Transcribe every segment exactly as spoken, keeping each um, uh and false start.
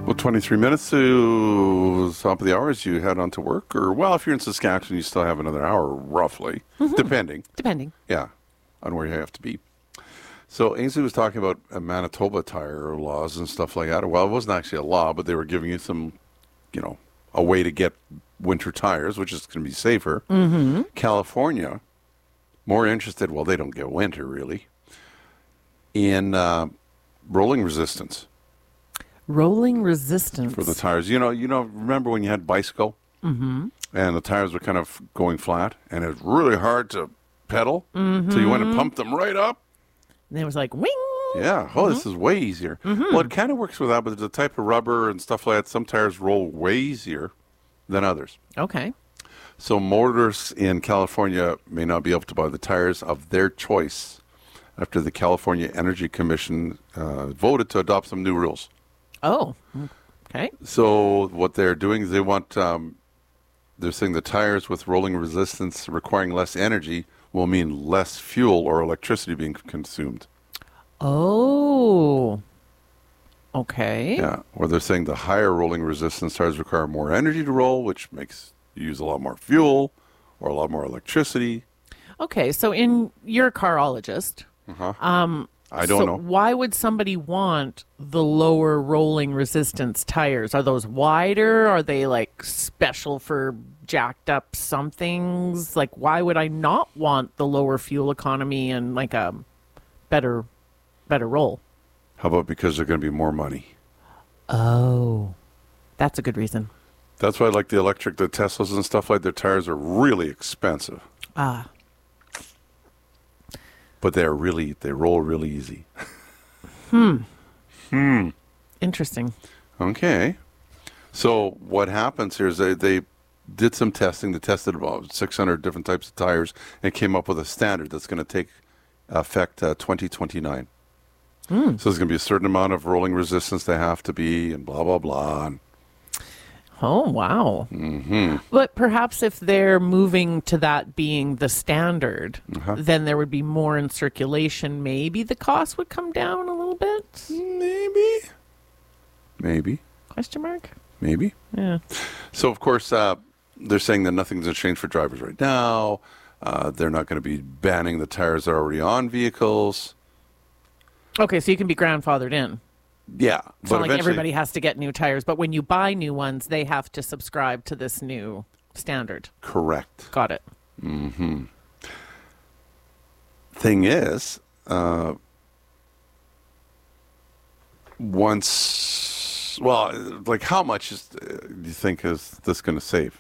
Well, twenty-three minutes to the top of the hour as you head on to work. Or, well, if you're in Saskatchewan, you still have another hour, roughly, mm-hmm. depending. Depending. Yeah, on where you have to be. So Ainsley was talking about uh, Manitoba tire laws and stuff like that. Well, it wasn't actually a law, but they were giving you some, you know, a way to get winter tires, which is going to be safer. Mm-hmm. California, more interested, well, they don't get winter, really, in uh, rolling resistance. Rolling resistance. For the tires. You know, you know. Remember when you had bicycle? Mm-hmm. And the tires were kind of going flat, and it was really hard to pedal, mm-hmm. so you went and pumped them right up. And it was like, wing! Yeah. Oh, mm-hmm. This is way easier. Mm-hmm. Well, it kind of works with that, but there's a type of rubber and stuff like that. Some tires roll way easier than others. Okay. So motorists in California may not be able to buy the tires of their choice after the California Energy Commission uh, voted to adopt some new rules. Oh, okay. So what they're doing is they want, um, they're saying the tires with rolling resistance requiring less energy will mean less fuel or electricity being consumed. Oh, okay. Yeah, or they're saying the higher rolling resistance tires require more energy to roll, which makes you use a lot more fuel or a lot more electricity. Okay, so in you're a carologist. Uh-huh. Um, I don't so know. Why would somebody want the lower rolling resistance tires? Are those wider? Are they like special for jacked up somethings? Like, why would I not want the lower fuel economy and like a better, better roll? How about because they're going to be more money? Oh, that's a good reason. That's why I like the electric, the Teslas and stuff like their tires are really expensive. Ah. But they're really, they roll really easy. Hmm. Hmm. Interesting. Okay. So what happens here is they, they did some testing. They tested about six hundred different types of tires and came up with a standard that's going to take effect uh, twenty twenty-nine. Hmm. So there's going to be a certain amount of rolling resistance they have to be and blah, blah, blah. And oh, wow. mm-hmm. But perhaps if they're moving to that being the standard, uh-huh. then there would be more in circulation. Maybe the cost would come down a little bit? Maybe. Maybe. Question mark? Maybe. Yeah. So, of course, uh, they're saying that nothing's going to change for drivers right now. Uh, they're not going to be banning the tires that are already on vehicles. Okay, so you can be grandfathered in. Yeah. It's not like everybody has to get new tires, but when you buy new ones, they have to subscribe to this new standard. Correct. Got it. Mm-hmm. Thing is, uh, once, well, like how much is, uh, do you think is this going to save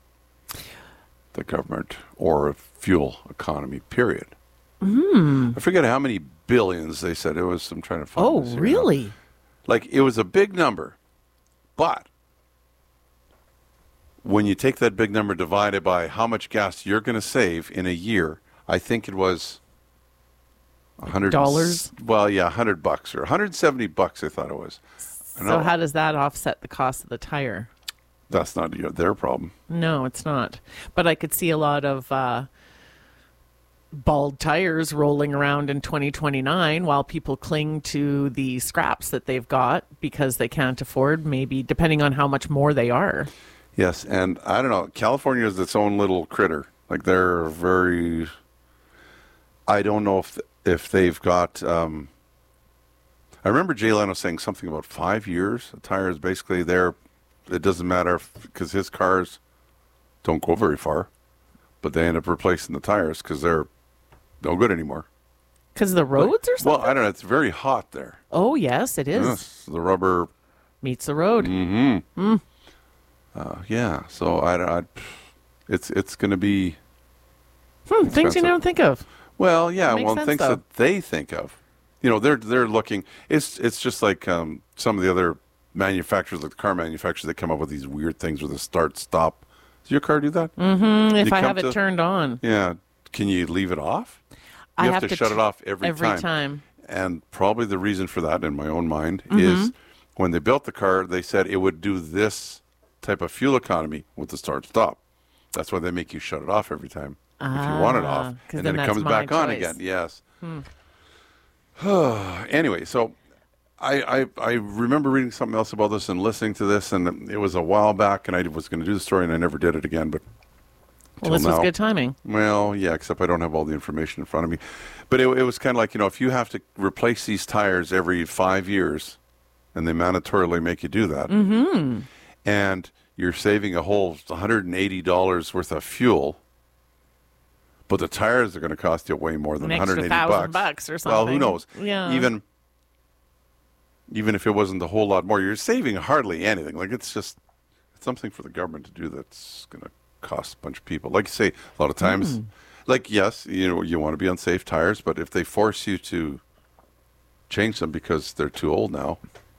the government or fuel economy, period? Mm. I forget how many billions they said it was. I'm trying to find Oh, this here really? now. Like, it was a big number, but when you take that big number divided by how much gas you're going to save in a year, I think it was a hundred dollars. Well, yeah, a hundred bucks or one hundred seventy bucks. I thought it was. So how does that offset the cost of the tire? That's not your, their problem. No, it's not. But I could see a lot of uh, bald tires rolling around in twenty twenty-nine while people cling to the scraps that they've got because they can't afford, maybe depending on how much more they are. Yes, and I don't know. California is its own little critter. Like, they're very. I don't know if if they've got. Um, I remember Jay Leno saying something about five years. The tires basically there. It doesn't matter because his cars don't go very far, but they end up replacing the tires because they're no good anymore. Because of the roads or something? Well, I don't know. It's very hot there. Oh, yes, it is. Yes, the rubber meets the road. Mm-hmm. Mm. Uh, yeah. So I, I it's it's going to be hmm, things you don't think of. Well, yeah. Well, sense, things though. that they think of. You know, they're they're looking. It's it's just like um, some of the other manufacturers, like the car manufacturers, that come up with these weird things with a start stop. Does your car do that? Mm-hmm. If You I come have it to- turned on, Yeah. Can you leave it off? You I have, have to, to shut ch- it off every, every time. time. And probably the reason for that, in my own mind, Mhm. is when they built the car, they said it would do this type of fuel economy with the start stop. That's why they make you shut it off every time if you want it Ah, off, 'cause and then then it that's comes my back on choice. again. Yes. Hmm. Anyway, so I, I, I remember reading something else about this and listening to this, and it was a while back, and I was going to do the story, and I never did it again. But Well, this was now, good timing. Well, yeah, except I don't have all the information in front of me. But it, it was kind of like, you know, if you have to replace these tires every five years, and they mandatorily make you do that, Mm-hmm. and you're saving a whole one hundred eighty dollars worth of fuel, but the tires are going to cost you way more than An extra one hundred eighty thousand bucks. bucks or Well, who something. knows? Yeah. Even even if it wasn't a whole lot more, you're saving hardly anything. Like it's just it's something for the government to do that's going to cost a bunch of people. Like you say, a lot of times, Mm. like yes, you know, you want to be on safe tires, but if they force you to change them because they're too old now,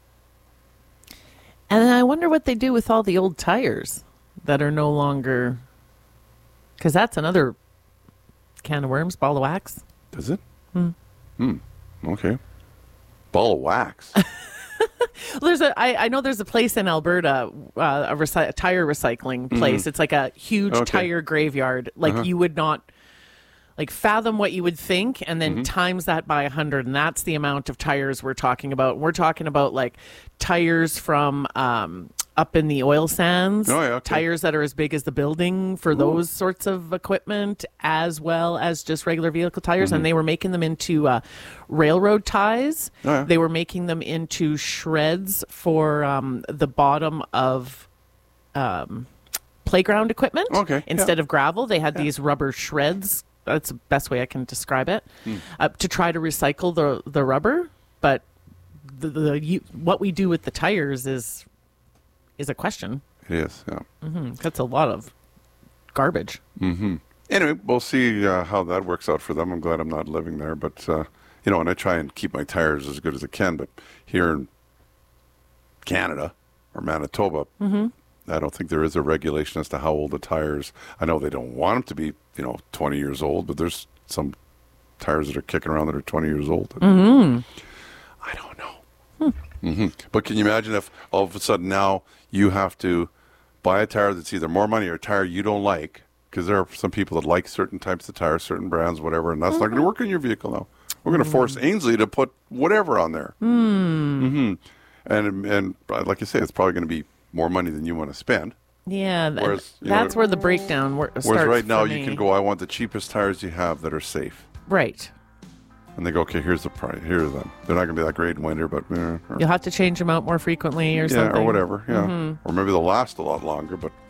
And then I wonder what they do with all the old tires that are no longer, because that's another can of worms, ball of wax. does it? Hmm. Hmm. Okay. Ball of wax. Well, there's a, I, I know there's a place in Alberta, uh, a, recy- a tire recycling place. It's like a huge Okay. tire graveyard. Like Uh-huh. you would not like fathom what you would think, and then times that by a hundred, and that's the amount of tires we're talking about. We're talking about like tires from um, up in the oil sands, Oh, yeah, okay. tires that are as big as the building for those sorts of equipment, as well as just regular vehicle tires. And they were making them into uh, railroad ties. Oh, yeah. They were making them into shreds for um, the bottom of um, playground equipment. Okay, Instead of gravel, they had these rubber shreds. That's the best way I can describe it, Hmm. uh, to try to recycle the the rubber. But the, the you, what we do with the tires is is a question. It is, yeah. Hmm. That's a lot of garbage. Anyway, we'll see uh, how that works out for them. I'm glad I'm not living there, but uh, you know, and I try and keep my tires as good as I can. But here in Canada or Manitoba, I don't think there is a regulation as to how old the tires. I know they don't want them to be, you know, twenty years old, but there's some tires that are kicking around that are twenty years old. Mm-hmm. I don't know. hmm But can you imagine if all of a sudden now you have to buy a tire that's either more money or a tire you don't like, because there are some people that like certain types of tires, certain brands, whatever, and that's not going to work in your vehicle now. We're going to force Ainsley to put whatever on there. Mm-hmm. And, and uh, like you say, it's probably going to be more money than you want to spend. Yeah, th- Whereas, you that's know, where the breakdown wor- starts. Whereas right now for you me. can go, I want the cheapest tires you have that are safe. right. And they go, okay, here's the price. Here's them. They're not going to be that great in winter, but eh, or, You'll have to change them out more frequently or yeah, something. or whatever. Yeah, or maybe they'll last a lot longer. But